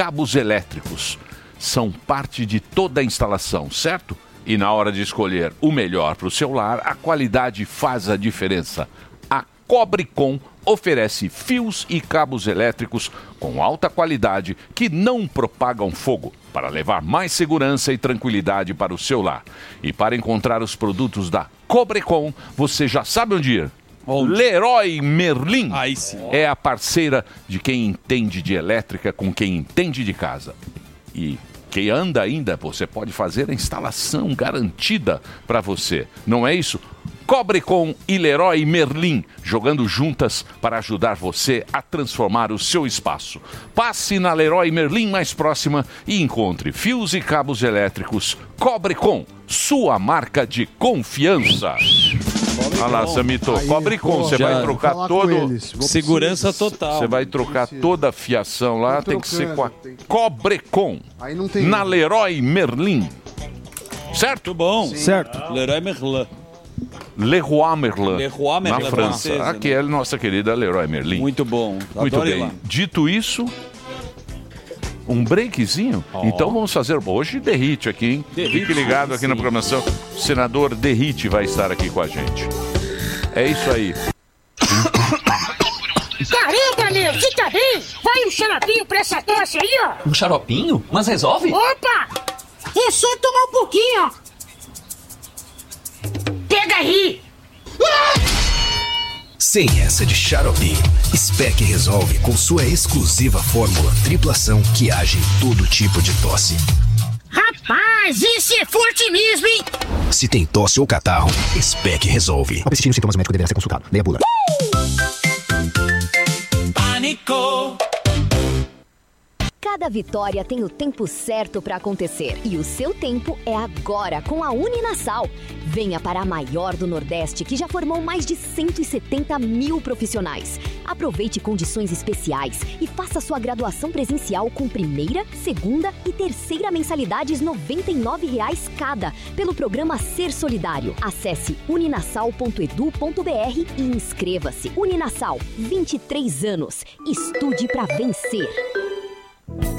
cabos elétricos. São parte de toda a instalação, certo? E na hora de escolher o melhor para o seu lar, a qualidade faz a diferença. A Cobricom oferece fios e cabos elétricos com alta qualidade que não propagam fogo, para levar mais segurança e tranquilidade para o seu lar. E para encontrar os produtos da Cobricom, você já sabe onde ir. Leroy Merlin é a parceira de quem entende de elétrica com quem entende de casa. E quem anda ainda, você pode fazer a instalação garantida para você. Não é isso? Cobricom e Leroy Merlin, jogando juntas para ajudar você a transformar o seu espaço. Passe na Leroy Merlin mais próxima e encontre fios e cabos elétricos. Cobricom, sua marca de confiança. Olha lá, Samito, Cobricom, você vai trocar todo... Segurança total. Você vai trocar toda a fiação lá, tem que ser com a Cobricom, na Leroy Merlin. Certo? Bom. Certo. Leroy Merlin. Leroy Merlin, Leroy Merlin, na França. francesa, Aqui é a nossa querida Leroy Merlin. Muito bom. Muito Adoro ir bem. lá. Dito isso, um breakzinho. Então vamos fazer hoje Derrite aqui, hein? Fique ligado aqui na programação. O senador Derrite vai estar aqui com a gente. É isso aí. Caramba, meu, você tá bem? Vai um xaropinho pra essa tosse aí, ó. Um xaropinho? Mas resolve? Opa! É só tomar um pouquinho, ó. Pega aí! Sem essa de xarope, Spec resolve com sua exclusiva fórmula triplação que age em todo tipo de tosse. Rapaz, esse é forte mesmo, hein? Se tem tosse ou catarro, Spec resolve. Ao persistir nos sintomas, o médico deverá ser consultado. Leia a bula. Pânico. Cada vitória tem o tempo certo para acontecer. E o seu tempo é agora com a Uninasal. Venha para a maior do Nordeste, que já formou mais de 170 mil profissionais. Aproveite condições especiais e faça sua graduação presencial com primeira, segunda e terceira mensalidades R$ 99,00 cada, pelo programa Ser Solidário. Acesse uninasal.edu.br e inscreva-se. Uninasal, 23 anos. Estude para vencer.